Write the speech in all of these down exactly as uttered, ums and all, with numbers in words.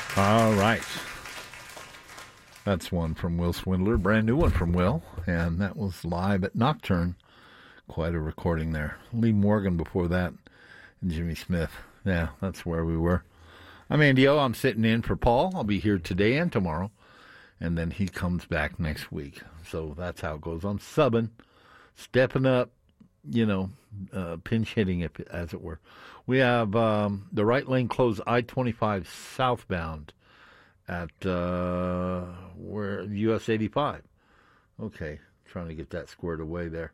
All right. That's one from Will Swindler, brand new one from Will, and that was live at Nocturne. Quite a recording there. Lee Morgan before that, and Jimmy Smith. Yeah, that's where we were. I'm Andy O. I'm sitting in for Paul. I'll be here today and tomorrow, and then he comes back next week. So that's how it goes. I'm subbing, stepping up, you know, uh, pinch hitting, it, as it were. We have um, the right lane closed I twenty-five southbound at uh, where U S eighty-five. Okay, trying to get that squared away there.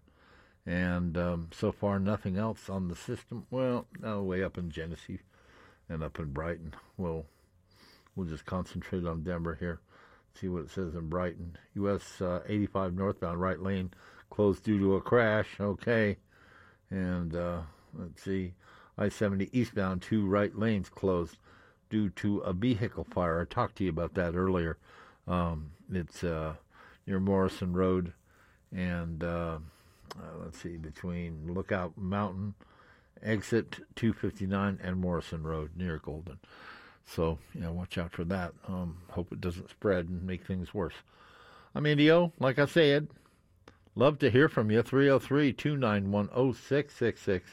And um, so far, nothing else on the system. Well, no, way up in Genesee and up in Brighton. We'll, we'll just concentrate on Denver here, see what it says in Brighton. U S uh, eighty-five northbound right lane closed due to a crash. Okay. And uh, let's see, I seventy eastbound, two right lanes closed due to a vehicle fire. I talked to you about that earlier. Um, it's uh, near Morrison Road and, uh, uh, let's see, between Lookout Mountain, exit two fifty-nine, and Morrison Road near Golden. So, you know, watch out for that. Um, hope it doesn't spread and make things worse. I'm Andy O. Like I said, love to hear from you, three oh three, two nine one, oh six six six.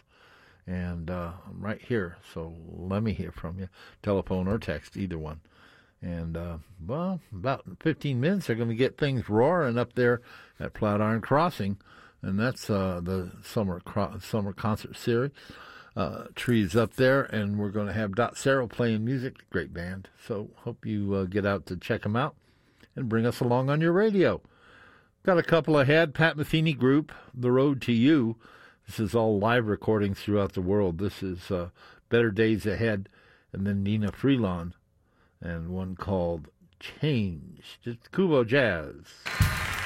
And uh, I'm right here, so let me hear from you. Telephone or text, either one. And, uh, well, about fifteen minutes, they're going to get things roaring up there at Flatiron Crossing. And that's uh, the summer cro- summer concert series. Uh, trees up there, and we're going to have Dot Cero playing music. Great band. So hope you uh, get out to check them out and bring us along on your radio. Got a couple ahead. Pat Metheny Group, The Road to You. This is all live recordings throughout the world. This is uh, Better Days Ahead, and then Nina Freelon, and one called Change. It's Kubo Jazz.